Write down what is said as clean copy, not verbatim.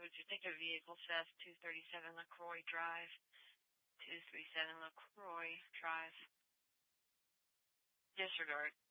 Would you think of vehicle says 237 LaCroix Drive? 237 LaCroix Drive. Disregard.